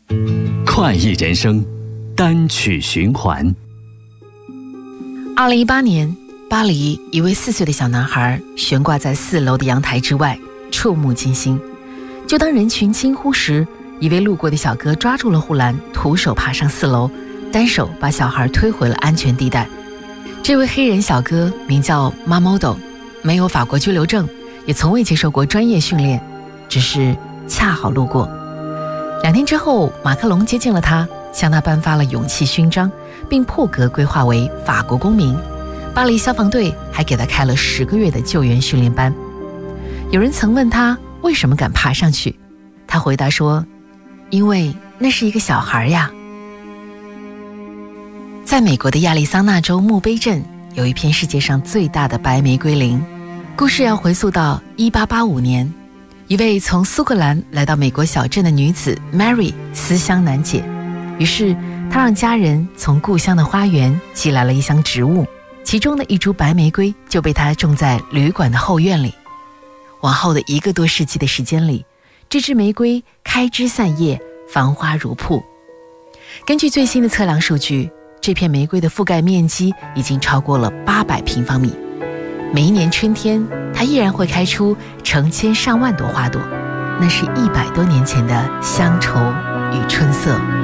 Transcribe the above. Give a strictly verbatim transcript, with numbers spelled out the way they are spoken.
快意人生单曲循环。 二零一八年，巴黎一位四岁的小男孩悬挂在四楼的阳台之外，触目惊心。就当人群惊呼时，一位路过的小哥抓住了护栏，徒手爬上四楼，单手把小孩推回了安全地带。这位黑人小哥名叫 Mamodo， 没有法国居留证，也从未接受过专业训练，只是恰好路过。两天之后，马克龙接见了他，向他颁发了勇气勋章，并破格规划为法国公民。巴黎消防队还给他开了十个月的救援训练班。有人曾问他为什么敢爬上去，他回答说，因为那是一个小孩呀。在美国的亚利桑那州墓碑镇有一片世界上最大的白玫瑰林。故事要回溯到一八八五年，一位从苏格兰来到美国小镇的女子 Mary 思乡难解，于是她让家人从故乡的花园寄来了一箱植物，其中的一株白玫瑰就被她种在旅馆的后院里。往后的一个多世纪的时间里，这支玫瑰开枝散叶，繁花如瀑。根据最新的测量数据，这片玫瑰的覆盖面积已经超过了八百平方米。每一年春天，它依然会开出成千上万朵花朵，那是一百多年前的乡愁与春色。